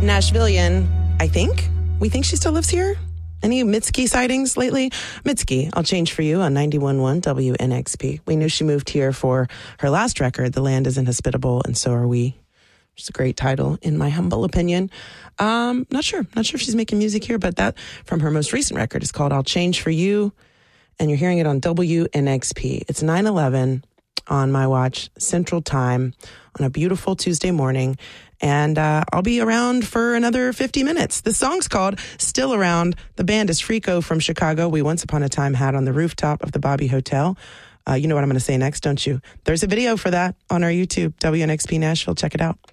Nashvilleian, I think. We think she still lives here. Any Mitski sightings lately? Mitski, I'll Change for You on 91.1 WNXP. We knew she moved here for her last record, The Land is Inhospitable, and So Are We. It's a great title, in my humble opinion. Not sure if she's making music here, but that from her most recent record is called I'll Change for You, and you're hearing it on WNXP. It's 9:11 on my watch, Central Time, on a beautiful Tuesday morning. And I'll be around for another 50 minutes. The song's called Still Around. The band is Frico from Chicago. We once upon a time had on the rooftop of the Bobby Hotel. You know what I'm going to say next, don't you? There's a video for that on our YouTube, WNXP Nashville. Check it out.